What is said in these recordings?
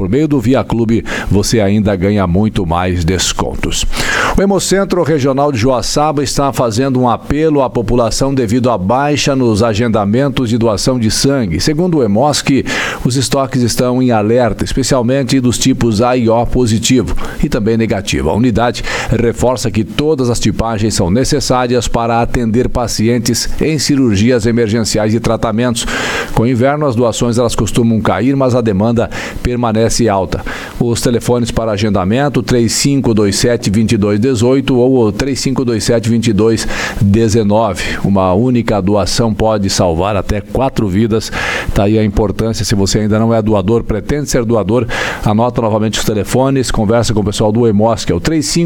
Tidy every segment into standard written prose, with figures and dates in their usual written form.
por meio do Via Clube, você ainda ganha muito mais descontos. O Hemocentro Regional de Joaçaba está fazendo um apelo à população devido à baixa nos agendamentos de doação de sangue. Segundo o Hemosc, os estoques estão em alerta, especialmente dos tipos A e O positivo e também negativo. A unidade reforça que todas as tipagens são necessárias para atender pacientes em cirurgias emergenciais e tratamentos. Com o inverno, as doações elas costumam cair, mas a demanda permanece alta. Os telefones para agendamento 3527-2218 ou 3527-2219. Uma única doação pode salvar até 4 vidas. Está aí a importância. Se você ainda não é doador, pretende ser doador, anota novamente os telefones, conversa com o pessoal do Hemosc, que é o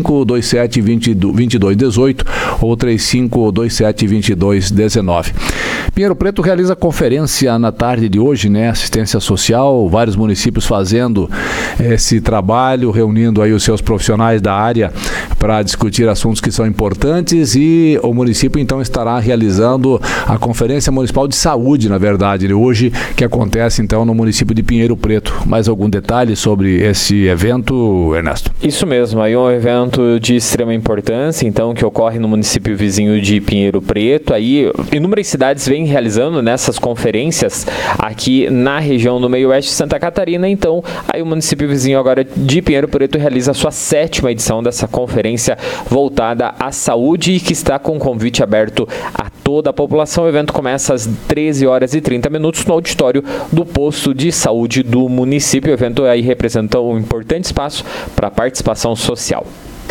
3527-2218 ou 3527-2219. Pinheiro Preto realiza conferência na tarde de hoje, né? Assistência social, vários municípios fazendo esse trabalho, reunindo aí os seus profissionais da área para discutir assuntos que são importantes, e o município então estará realizando a Conferência Municipal de Saúde, na verdade, hoje, que acontece então no município de Pinheiro Preto. Mais algum detalhe sobre esse evento, Ernesto? Isso mesmo, aí um evento de extrema importância, então, que ocorre no município vizinho de Pinheiro Preto. Aí inúmeras cidades vêm realizando nessas conferências aqui na região do Meio-Oeste de Santa Catarina. Então, aí o município vizinho agora de Pinheiro Preto realiza a sua 7ª edição dessa conferência voltada à saúde, e que está com convite aberto a toda a população. O evento começa às 13h30 no auditório do posto de saúde do município. O evento aí representa um importante espaço para a participação social.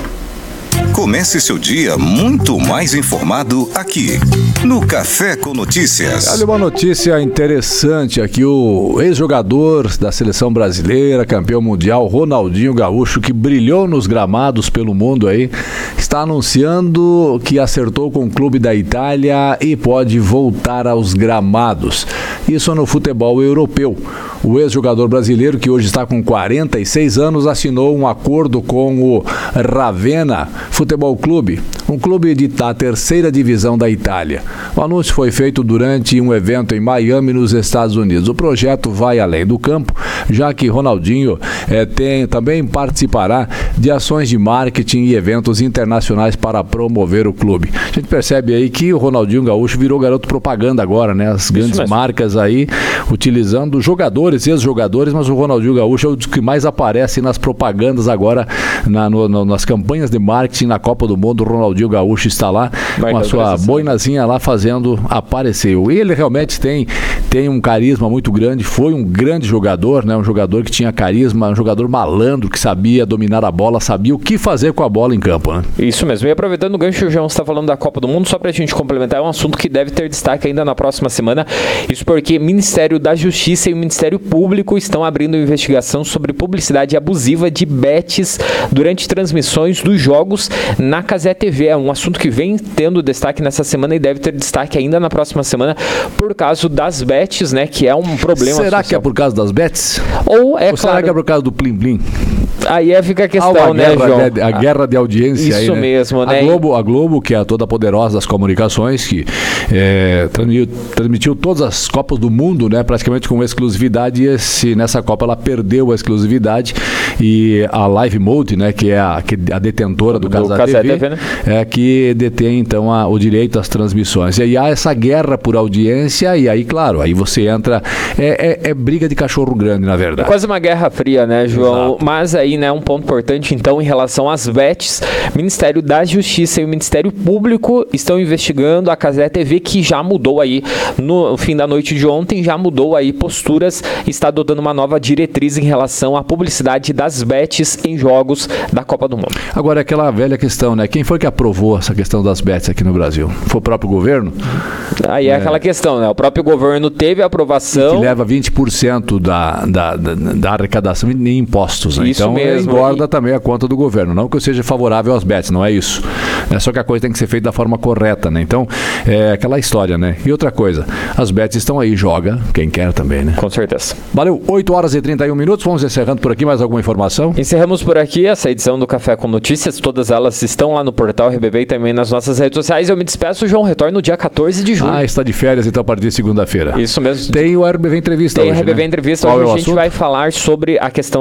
Comece seu dia muito mais informado aqui, no Café com Notícias. Olha uma notícia interessante aqui, o ex-jogador da seleção brasileira, campeão mundial, Ronaldinho Gaúcho, que brilhou nos gramados pelo mundo aí, está anunciando que acertou com o clube da Itália e pode voltar aos gramados. Isso no futebol europeu. O ex-jogador brasileiro, que hoje está com 46 anos, assinou um acordo com o Ravenna Futebol Clube, um clube da 3ª divisão da Itália. O anúncio foi feito durante um evento em Miami, nos Estados Unidos. O projeto vai além do campo, já que Ronaldinho também participará de ações de marketing e eventos internacionais para promover o clube. A gente percebe aí que o Ronaldinho Gaúcho virou garoto propaganda agora, né? As grandes marcas aí utilizando jogadores, ex-jogadores, mas o Ronaldinho Gaúcho é o que mais aparece nas propagandas agora, nas campanhas de marketing na Copa do Mundo. O Ronaldinho Gaúcho está lá com a sua boinazinha lá fazendo aparecer. E ele realmente tem um carisma muito grande, foi um grande jogador, né? Um jogador que tinha carisma, um jogador malandro, que sabia dominar a bola, sabia o que fazer com a bola em campo, né? Isso mesmo. E aproveitando o gancho, o João está falando da Copa do Mundo, só para a gente complementar, é um assunto que deve ter destaque ainda na próxima semana. Isso porque o Ministério da Justiça e o Ministério Público estão abrindo investigação sobre publicidade abusiva de bets durante transmissões dos jogos na Cazé TV. É um assunto que vem tendo destaque nessa semana e deve ter destaque ainda na próxima semana por causa das bets, né? Que é um problema. Será social. Que é por causa das bets? Ou será que é por causa do Plim Plim? Aí fica a questão, né, João? A guerra de audiência. Isso aí, né? mesmo, né? A Globo, que é a toda poderosa das comunicações, que transmitiu todas as Copas do Mundo, né, praticamente com exclusividade, e nessa Copa ela perdeu a exclusividade, e a Live Mode, né, que é a detentora do Cazé TV, né? É que detém então o direito às transmissões. E aí há essa guerra por audiência, e aí, claro, aí você entra, é briga de cachorro grande, na verdade. É quase uma guerra fria, né, João? Exato. Mas aí, né, um ponto importante, então, em relação às bets, o Ministério da Justiça e o Ministério Público estão investigando a Cazé TV, que já mudou aí, no fim da noite de ontem, já mudou aí posturas, está adotando uma nova diretriz em relação à publicidade das bets em jogos da Copa do Mundo. Agora, aquela velha questão, né? Quem foi que aprovou essa questão das bets aqui no Brasil? Foi o próprio governo? Aí é aquela questão, né? O próprio governo teve a aprovação. E que leva 20% da arrecadação em impostos, né? Isso então mesmo. Engorda também a conta do governo. Não que eu seja favorável às bets, não é isso. Só que a coisa tem que ser feita da forma correta, né? Então, é aquela história, né? E outra coisa, as bets estão aí, joga quem quer também, né? Com certeza. Valeu, 8h31, vamos encerrando por aqui. Mais alguma informação? Encerramos por aqui essa edição do Café com Notícias. Todas elas estão lá no portal RBB e também nas nossas redes sociais. Eu me despeço, João, retorno no dia 14 de julho. Está de férias, então, a partir de segunda-feira. Isso mesmo. Tem o RBV Entrevista hoje, Tem a RBV né? Entrevista, Qual hoje é o a gente assunto? vai falar sobre a questão